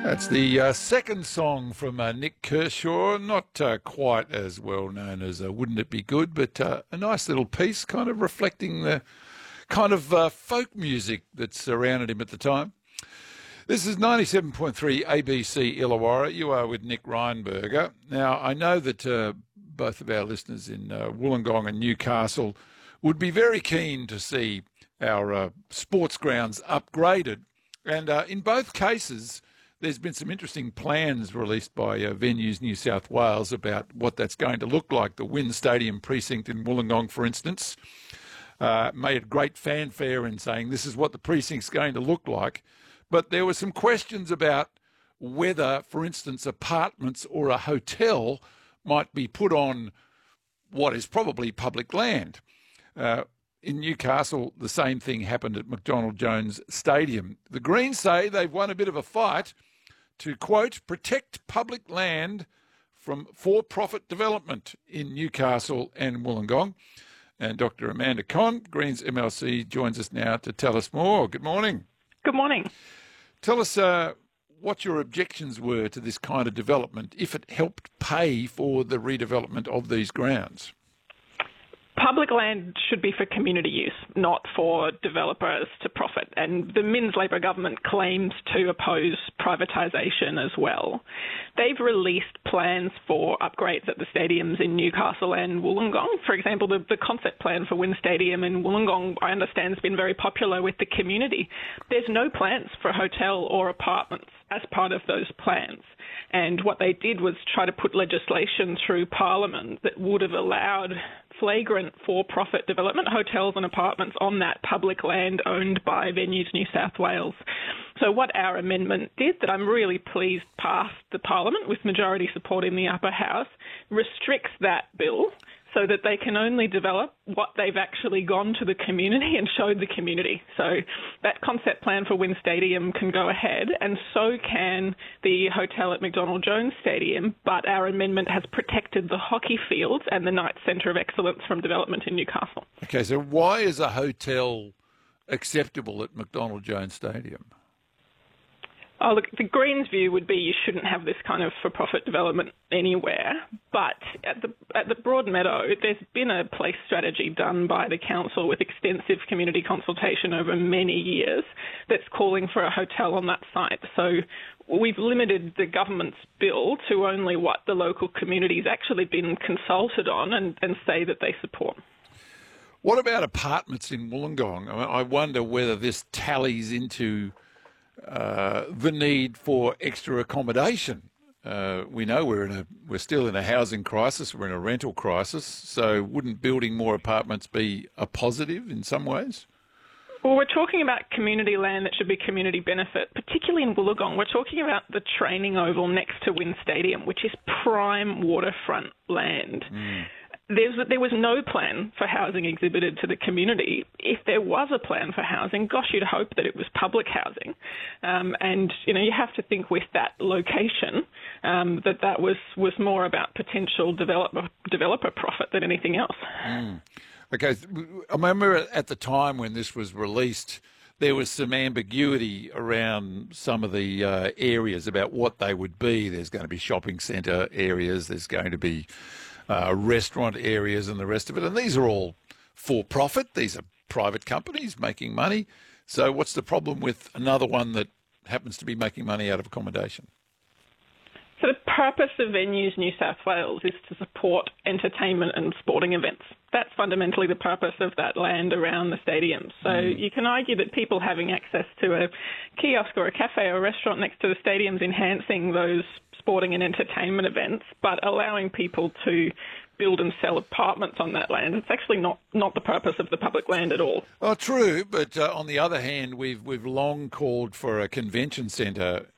That's the second song from Nick Kershaw, not quite as well known as Wouldn't It Be Good, but a nice little piece kind of reflecting the kind of folk music that surrounded him at the time. This is 97.3 ABC Illawarra. You are with Nick Reinberger. Now, I know that both of our listeners in Wollongong and Newcastle would be very keen to see our sports grounds upgraded. And in both cases, there's been some interesting plans released by Venues New South Wales about what that's going to look like. The WIN Stadium precinct in Wollongong, for instance, made great fanfare in saying this is what the precinct's going to look like. But there were some questions about whether, for instance, apartments or a hotel might be put on what is probably public land. In Newcastle, the same thing happened at McDonald Jones Stadium. The Greens say they've won a bit of a fight to, quote, protect public land from for-profit development in Newcastle and Wollongong. And Dr. Amanda Conn, Greens MLC, joins us now to tell us more. Good morning. Good morning. Tell us what your objections were to this kind of development, if it helped pay for the redevelopment of these grounds. Public land should be for community use, not for developers to profit. And the Minns Labor government claims to oppose privatisation as well. They've released plans for upgrades at the stadiums in Newcastle and Wollongong. For example, the concept plan for WIN Stadium in Wollongong, I understand, has been very popular with the community. There's no plans for a hotel or apartments as part of those plans. And what they did was try to put legislation through Parliament that would have allowed flagrant for-profit development, hotels and apartments on that public land owned by Venues New South Wales. So what our amendment did, that I'm really pleased passed the Parliament with majority support in the upper house, restricts that bill so that they can only develop what they've actually gone to the community and showed the community. So that concept plan for WIN Stadium can go ahead, and so can the hotel at McDonald Jones Stadium, but our amendment has protected the hockey fields and the Knights Centre of Excellence from development in Newcastle. Okay, so why is a hotel acceptable at McDonald Jones Stadium? Oh, look, the Greens' view would be you shouldn't have this kind of for-profit development anywhere. But at the Broadmeadow, there's been a place strategy done by the council with extensive community consultation over many years that's calling for a hotel on that site. So we've limited the government's bill to only what the local community's actually been consulted on and say that they support. What about apartments in Wollongong? I wonder whether this tallies into the need for extra accommodation. We know we're still in a housing crisis, we're in a rental crisis, so wouldn't building more apartments be a positive in some ways? Well, we're talking about community land that should be community benefit, particularly in Wollongong. We're talking about the training oval next to WIN Stadium, which is prime waterfront land. There was no plan for housing exhibited to the community. If there was a plan for housing, gosh, you'd hope that it was public housing. And, you have to think with that location that was more about potential developer profit than anything else. Okay, I remember at the time when this was released, there was some ambiguity around some of the areas about what they would be. There's going to be shopping centre areas, there's going to be restaurant areas and the rest of it. And these are all for profit. These are private companies making money. So what's the problem with another one that happens to be making money out of accommodation? So the purpose of Venues New South Wales is to support entertainment and sporting events. That's fundamentally the purpose of that land around the stadium. So you can argue that people having access to a kiosk or a cafe or a restaurant next to the stadium's enhancing those sporting and entertainment events, but allowing people to build and sell apartments on that land, it's actually not the purpose of the public land at all. Oh, true, but on the other hand, we've long called for a convention centre